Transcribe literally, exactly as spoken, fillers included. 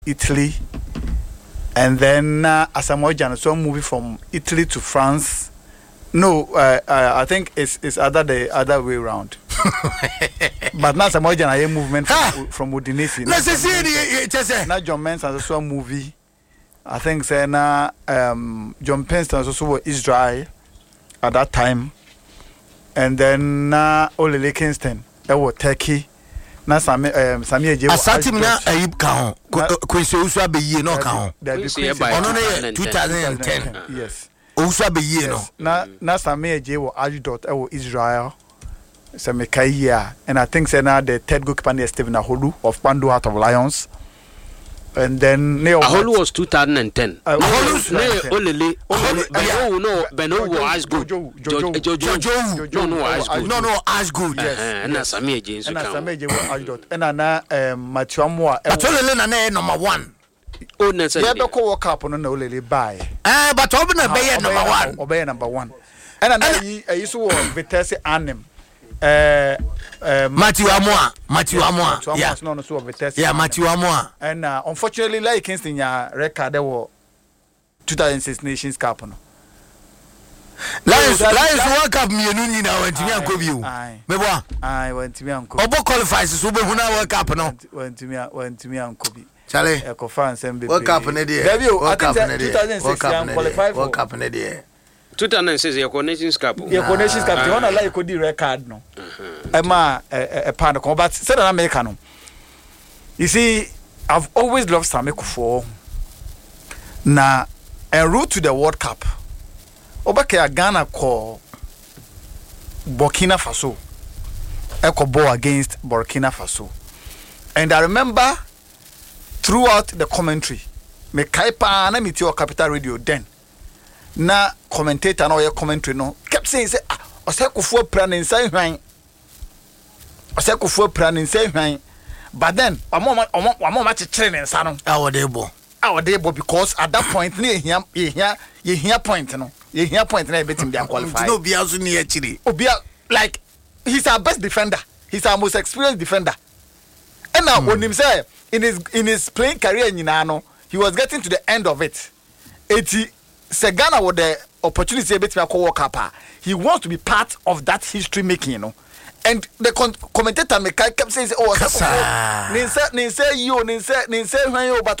Italy, and then uh, Asamoah Gyan saw movie from Italy to France. No, uh, uh, I think it's it's other the other way around. But now Asamoah Gyan a movement from, from Udinese. Let's see it. Now John Mensah saw a movie. I think say na um John Penston also was Israel at that time, and then na Olele Kingston that was Turkey. Na Sami um Sami Eje was Asante na ayib ka ho Quincy Ousua be ye no ka ho ono na twenty ten. Yes, Ousua be ye no na na Sami Eje was Ajudot that was Israel. Sami Kaya, and I think say na the third goalkeeper is Stephen Aholu of Pando Heart of Lions. And then Neo Aholu was two thousand ten. Aholu ne Olele oh no Beno was good. Jojo Jojo no was good. No no as good. Yes. Na Sami Eje so. Na Sami Eje was Ajudot. And na um Matthew Amoah. But Olele na na number one. Oh na say. Yeah, be ko World Cup no na Olele buy. Eh but obi na be number one. Obey number one. And na yi yi so Vitesse Arnhem. Uh, uh, Matthew Amoah, Matthew Amoah, yeah, no, no, so Vitesse, yeah, Matthew Amoah, and uh, unfortunately, like Kingston, ya record there were two thousand six Nations Cup, no. Lions, Lions World Cup, me and you now went to me and Kobe. Me boy, I went to me and Kobe. Obo qualifies so be huna World Cup, no. Went to me, went to me and Kobe. Charlie, Eco fans and World Cup in the day. World Cup in the day. two thousand six qualified. World Cup in the day. two thousand six your Nations Cup. Your Nations Cup. You wanna like the record no? Emma a pan of but said an American. You see, I've always loved Sammy Kufuor. Na en route to the World Cup. Obake Ghana call Burkina Faso. Eko ball against Burkina Faso. And I remember throughout the commentary, me kaipa na mitio Capital Radio then. Na commentator no your commentary no kept saying say ah Osekufuor plan inside hwan Osekufuor plan inside hwan but then omo omo omo ma chechire ne nsa no awodebo awodebo because at that point na ehia ehia ehia point no ehia point na betim dey qualify no bia so ne achire obia like he's our best defender, he's our most experienced defender, and now when him say in his in his playing career nyina no he was getting to the end of it eighty Segana with the opportunity to be World Cup. He wants to be part of that history making, you know. And the con- commentator kept saying, "Oh, Ninsa, Ninsa, you, Ninsa, Ninsa, but